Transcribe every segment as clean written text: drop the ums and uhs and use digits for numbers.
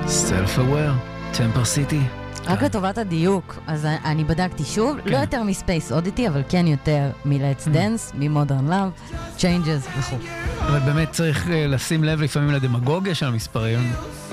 Self-aware, Temper City. רק לטובת הדיוק, אז אני בדקתי שוב, לא יותר מספייס אודיטי, אבל כן יותר מ-Let's Dance, מ-Modern Love, Changes וכו'. אבל באמת צריך לשים לב לפעמים לדמגוגיה של המספרים,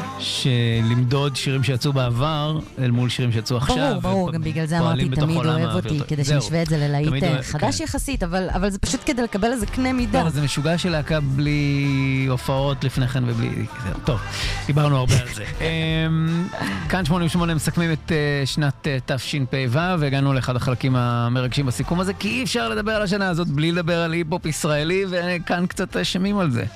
שלמדוד שירים שיצאו בעבר אל מול שירים שיצאו עכשיו. ברור, גם בגלל זה אמרתי תמיד אוהב אותי, כדי שנשווה את זה ללהיט חדש יחסית, אבל זה פשוט כדי לקבל איזה קנה מידה. לא, זה משוגע של להקה בלי הופעות לפני כן ובלי... טוב, דיברנו הרבה על זה. כאן 88 מסכמים את שנת תשפ"ו, והגענו לאחד החלקים המרגשים בסיכום הזה, כי אי אפשר לדבר על השנה הזאת בלי לדבר על היפ-הופ ישראלי, וכאן קצת שמים על זה.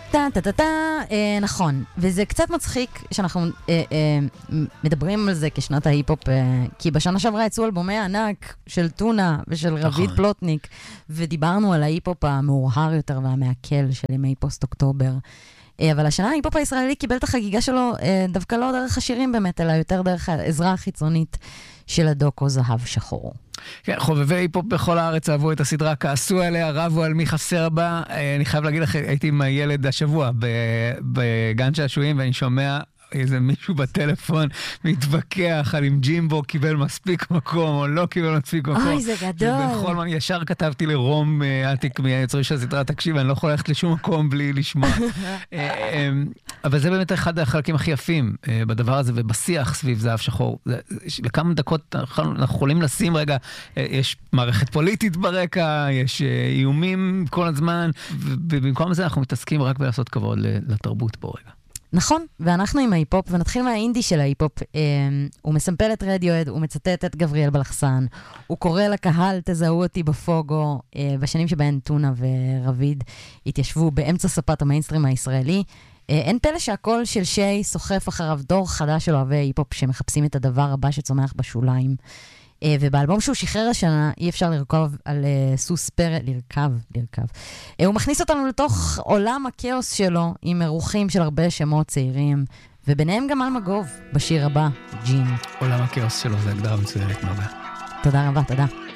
נכון, וזה קצת מצחיק שאנחנו מדברים על זה כשנת ההיפ-הופ, כי בשנה שעברה יצאו אלבומי ענק של טונה ושל רביד פלוטניק, ודיברנו על ההיפ-הופ המאוהר יותר והמעכל של ימי פוסט-אוקטובר. אבל השנה ההיפ-הופ הישראלי קיבל את החגיגה שלו דווקא לא דרך השירים באמת, אלא יותר דרך העזרה החיצונית של הדוקו זהב שחור. כן, חובבי היפ-הופ בכל הארץ אהבו את הסדרה, כעסו עליה, רבו על מי חסר בה. אני חייב להגיד לך, הייתי עם הילד השבוע בגן שעשועים, ואני שומע איזה מישהו בטלפון מתווכח על אם ג'ימבו קיבל מספיק מקום או לא קיבל מספיק מקום. אוי, זה גדול. ובכל מה, ישר כתבתי לרום עתיק מהיוצרי של הסדרה, תקשיב, אני לא יכול ללכת לשום מקום בלי לשמוע. אבל זה באמת אחד החלקים הכי יפים בדבר הזה, ובשיח סביב זהב שחור. לכמה דקות אנחנו יכולים לשים רגע, יש מערכת פוליטית ברקע, יש איומים כל הזמן, ובמקום זה אנחנו מתעסקים רק בלעשות כבוד לתרבות פה רגע. נכון, ואנחנו עם ההיפופ, ונתחיל מהאינדי של ההיפופ. הוא מסמפל את רדיואד, הוא מצטט את גבריאל בלחסן, הוא קורא לקהל, תזהו אותי בפוגו, בשנים שבהן טונה ורביד התיישבו באמצע ספת המיינסטרים הישראלי. אין פלא שהקול של שי סוחף אחריו דור חדש של אוהבי ההיפופ שמחפשים את הדבר הבא שצומח בשוליים. ובאלבום שהוא שחרר השנה, אי אפשר לרכוב על סוס פרא, לרכב. הוא מכניס אותנו לתוך עולם הכאוס שלו, עם אירוחים של הרבה שמות צעירים, וביניהם גם אלמה גוב, בשיר הבא, ג'ין. עולם הכאוס שלו, זה הגדרה מצוינת, נוגה. תודה רבה, תודה.